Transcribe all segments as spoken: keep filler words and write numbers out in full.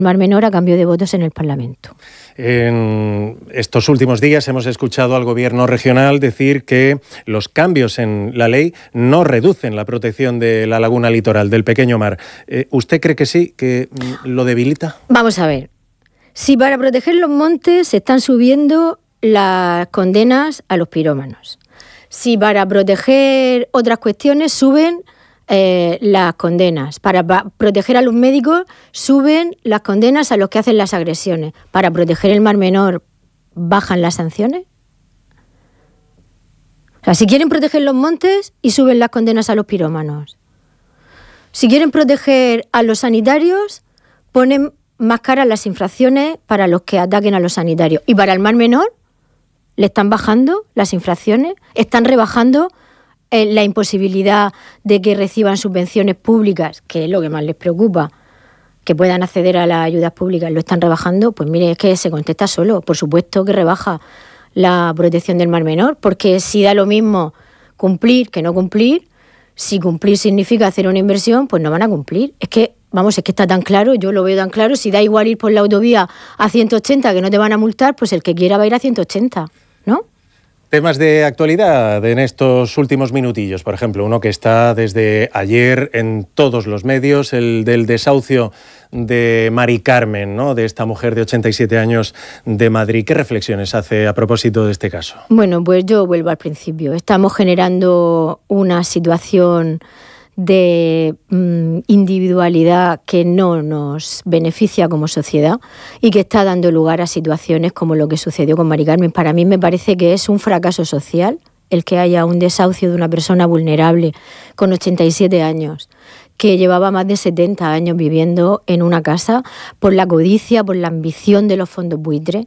Mar Menor a cambio de votos en el Parlamento. En estos últimos días hemos escuchado al Gobierno regional decir que los cambios en la ley no reducen la protección de la laguna litoral, del pequeño mar. Eh, ¿Usted cree que sí, que lo debilita? Vamos a ver. Si para proteger los montes se están subiendo las condenas a los pirómanos, si para proteger otras cuestiones suben Eh, las condenas. Para pa- proteger a los médicos suben las condenas a los que hacen las agresiones. Para proteger el Mar Menor bajan las sanciones. O sea, si quieren proteger los montes y suben las condenas a los pirómanos. Si quieren proteger a los sanitarios, ponen más caras las infracciones para los que ataquen a los sanitarios. Y para el Mar Menor le están bajando las infracciones, están rebajando la imposibilidad de que reciban subvenciones públicas, que es lo que más les preocupa, que puedan acceder a las ayudas públicas, lo están rebajando. Pues mire, es que se contesta solo. Por supuesto que rebaja la protección del Mar Menor, porque si da lo mismo cumplir que no cumplir, si cumplir significa hacer una inversión, pues no van a cumplir. Es que, vamos, es que está tan claro, yo lo veo tan claro, si da igual ir por la autovía a ciento ochenta que no te van a multar, pues el que quiera va a ir a ciento ochenta, ¿no? Temas de actualidad en estos últimos minutillos, por ejemplo, uno que está desde ayer en todos los medios, el del desahucio de Mari Carmen, ¿no?, de esta mujer de ochenta y siete años de Madrid. ¿Qué reflexiones hace a propósito de este caso? Bueno, pues yo vuelvo al principio. Estamos generando una situación de mm, individualidad que no nos beneficia como sociedad y que está dando lugar a situaciones como lo que sucedió con Mari Carmen. Para mí me parece que es un fracaso social el que haya un desahucio de una persona vulnerable con ochenta y siete años, que llevaba más de setenta años viviendo en una casa por la codicia, por la ambición de los fondos buitre,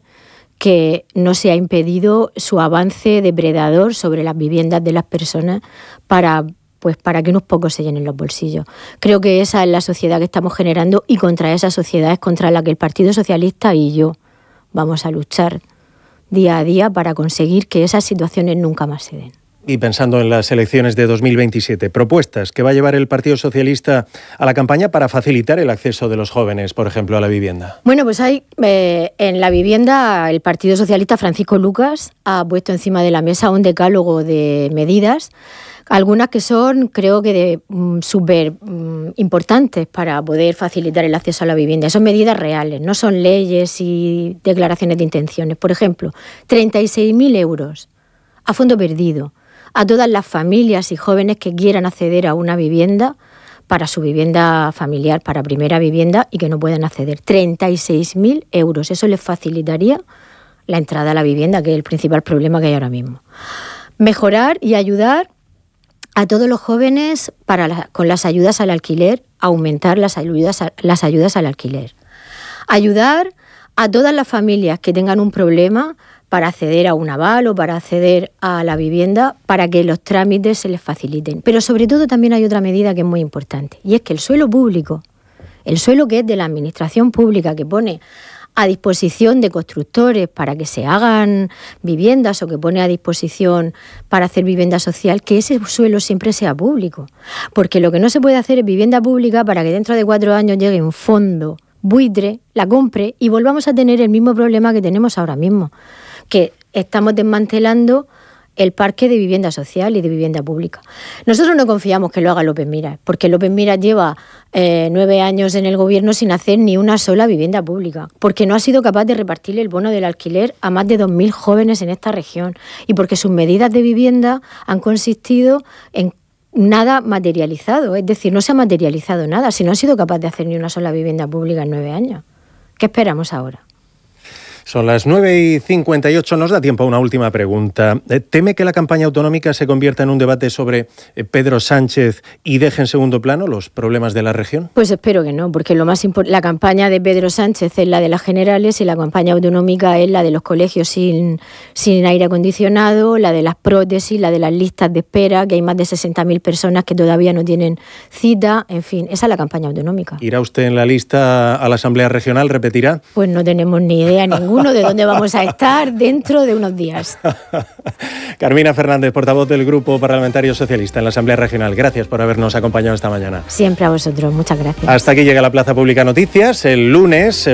que no se ha impedido su avance depredador sobre las viviendas de las personas para pues para que unos pocos se llenen los bolsillos. Creo que esa es la sociedad que estamos generando y contra esa sociedad es contra la que el Partido Socialista y yo vamos a luchar día a día para conseguir que esas situaciones nunca más se den. Y pensando en las elecciones de dos mil veintisiete, propuestas que va a llevar el Partido Socialista a la campaña para facilitar el acceso de los jóvenes, por ejemplo, a la vivienda. Bueno, pues hay eh, en la vivienda el Partido Socialista, Francisco Lucas, ha puesto encima de la mesa un decálogo de medidas, algunas que son, creo que, de um, súper um, importantes para poder facilitar el acceso a la vivienda. Son medidas reales, no son leyes y declaraciones de intenciones. Por ejemplo, treinta y seis mil euros a fondo perdido a todas las familias y jóvenes que quieran acceder a una vivienda para su vivienda familiar, para primera vivienda, y que no puedan acceder. treinta y seis mil euros. Eso les facilitaría la entrada a la vivienda, que es el principal problema que hay ahora mismo. Mejorar y ayudar a todos los jóvenes para la, con las ayudas al alquiler, aumentar las ayudas, a, las ayudas al alquiler. Ayudar a todas las familias que tengan un problema para acceder a un aval o para acceder a la vivienda, para que los trámites se les faciliten. Pero sobre todo también hay otra medida que es muy importante, y es que el suelo público, el suelo que es de la administración pública, que pone a disposición de constructores para que se hagan viviendas o que pone a disposición para hacer vivienda social, que ese suelo siempre sea público. Porque lo que no se puede hacer es vivienda pública para que dentro de cuatro años llegue un fondo buitre, la compre y volvamos a tener el mismo problema que tenemos ahora mismo, que estamos desmantelando el parque de vivienda social y de vivienda pública. Nosotros no confiamos que lo haga López Miras, porque López Miras lleva eh, nueve años en el gobierno sin hacer ni una sola vivienda pública, porque no ha sido capaz de repartirle el bono del alquiler a más de dos mil jóvenes en esta región, y porque sus medidas de vivienda han consistido en nada materializado, es decir, no se ha materializado nada, si no ha sido capaz de hacer ni una sola vivienda pública en nueve años. ¿Qué esperamos ahora? Son las nueve y cincuenta y ocho, nos da tiempo a una última pregunta. ¿Teme que la campaña autonómica se convierta en un debate sobre Pedro Sánchez y deje en segundo plano los problemas de la región? Pues espero que no, porque lo más import- la campaña de Pedro Sánchez es la de las generales y la campaña autonómica es la de los colegios sin, sin aire acondicionado, la de las prótesis, la de las listas de espera, que hay más de sesenta mil personas que todavía no tienen cita, en fin, esa es la campaña autonómica. ¿Irá usted en la lista a la Asamblea Regional? ¿Repetirá? Pues no tenemos ni idea ninguna. ninguno de dónde vamos a estar dentro de unos días. Carmina Fernández, portavoz del Grupo Parlamentario Socialista en la Asamblea Regional, gracias por habernos acompañado esta mañana. Siempre a vosotros, muchas gracias. Hasta aquí llega la Plaza Pública Noticias. El lunes